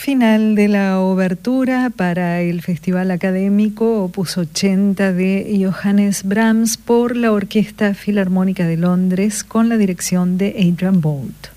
Final de la obertura para el Festival Académico Opus 80 de Johannes Brahms por la Orquesta Filarmónica de Londres con la dirección de Adrian Boult.